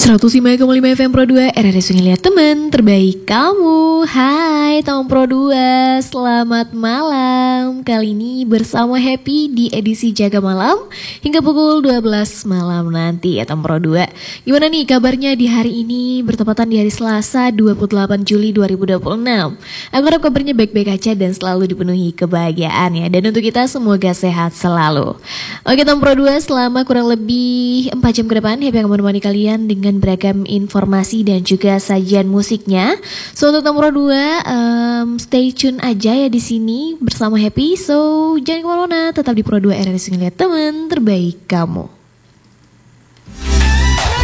105,5 FM Pro 2 RRI Sungai Liat teman terbaik kamu. Hai teman Pro 2, selamat malam. Kali ini bersama Happy di edisi Jaga Malam hingga pukul 12 malam nanti ya teman Pro 2. Gimana nih kabarnya di hari ini, bertepatan di hari Selasa 28 Juli 2026. Aku harap kabarnya baik-baik aja dan selalu dipenuhi kebahagiaan ya. Dan untuk kita semoga sehat selalu. Oke teman Pro 2, selama kurang lebih 4 jam ke depan Happy akan menemani kalian dengan beragam informasi dan juga sajian musiknya. So untuk nomor 2, stay tune aja ya di sini bersama Happy. So jangan kemana-mana, tetap di Pro 2 RRI Sungai Liat teman terbaik kamu.